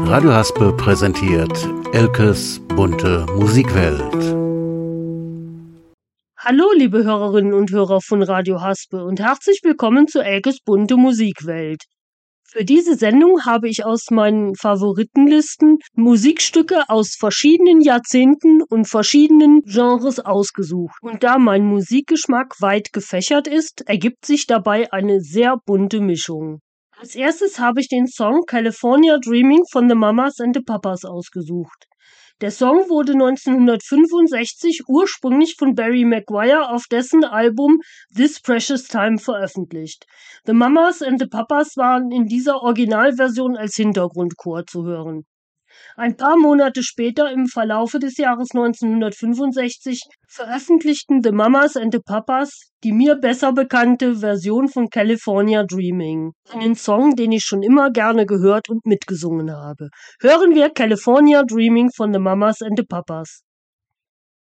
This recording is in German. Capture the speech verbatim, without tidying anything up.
Radio Haspe präsentiert Elkes bunte Musikwelt. Hallo liebe Hörerinnen und Hörer von Radio Haspe und herzlich willkommen zu Elkes bunte Musikwelt. Für diese Sendung habe ich aus meinen Favoritenlisten Musikstücke aus verschiedenen Jahrzehnten und verschiedenen Genres ausgesucht. Und da mein Musikgeschmack weit gefächert ist, ergibt sich dabei eine sehr bunte Mischung. Als erstes habe ich den Song California Dreaming von The Mamas and the Papas ausgesucht. Der Song wurde neunzehnhundertfünfundsechzig ursprünglich von Barry McGuire auf dessen Album This Precious Time veröffentlicht. The Mamas and the Papas waren in dieser Originalversion als Hintergrundchor zu hören. Ein paar Monate später, im Verlaufe des Jahres neunzehnhundertfünfundsechzig, veröffentlichten The Mamas and the Papas die mir besser bekannte Version von California Dreaming. Einen Song, den ich schon immer gerne gehört und mitgesungen habe. Hören wir California Dreaming von The Mamas and the Papas.